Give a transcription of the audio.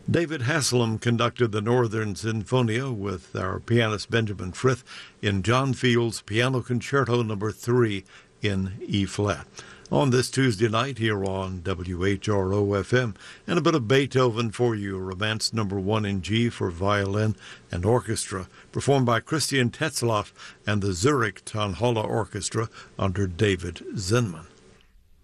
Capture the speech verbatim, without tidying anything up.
David Haslam conducted the Northern Sinfonia with our pianist Benjamin Frith in John Field's Piano Concerto Number three in E-flat. On this Tuesday night here on W H R O F M, and a bit of Beethoven for you, Romance Number one in G for violin and orchestra, performed by Christian Tetzlaff and the Zurich Tonhalle Orchestra under David Zinman.